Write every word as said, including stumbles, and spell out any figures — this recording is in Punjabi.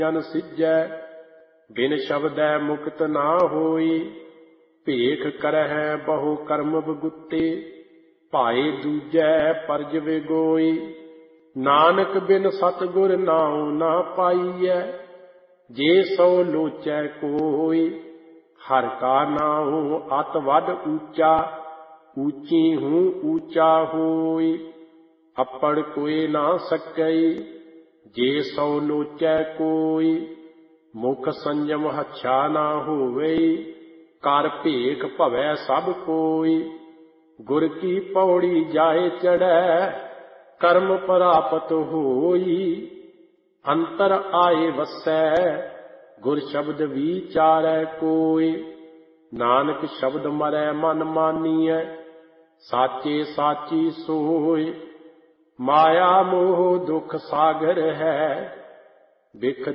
ਜਨ ਸਿੱਜੈ ਬਿਨ ਸ਼ਬਦੈ ਮੁਕਤ ਨਾ ਹੋਈ। ਭੇਖ ਕਰਹਿ ਬਹੁ ਕਰਮ ਬਗੁੱਤੇ ਭਾਏ ਦੂਜੈ ਪਰਜ ਵਿਗੋਈ। ਨਾਨਕ ਬਿਨ ਸਤਿਗੁਰ ਨਾਉ ਨਾ ਪਾਈਐ ਜੇ ਸੋ ਲੋਚੈ ਕੋਈ। ਹਰਿ ਕਾ ਨਾਉ ਅਤਿ ਵੱਡ ਊਚਾ ਊਚੀ ਹੂੰ ਊਚਾ ਹੋਈ। ਅੱਪੜ ਕੋਇ ਨਾ ਸਕਈ ਜੇ ਸੋ ਲੋਚੈ ਕੋਈ। ਮੁਖ ਸੰਜਮ ਹੱਛਾ ਨਾ ਹੋਵੇ ਕਰ ਭੇਖ ਭਵੈ ਸਭ ਕੋਈ। ਗੁਰ ਕੀ ਪੌੜੀ ਜਾਏ ਚੜ੍ਹੈ ਕਰਮ ਪ੍ਰਾਪਤ ਹੋਈ। ਅੰਤਰ ਆਏ ਵਸੈ ਗੁਰ ਸ਼ਬਦ ਵਿਚਾਰੈ ਕੋਈ। ਨਾਨਕ ਸ਼ਬਦ ਮਰੈ ਮਨ ਮਾਨੀਐ ਸਾਚੇ ਸਾਚੀ ਸੋਇ। ਮਾਇਆ ਮੋਹ ਦੁਖ ਸਾਗਰ ਹੈ ਬਿਖ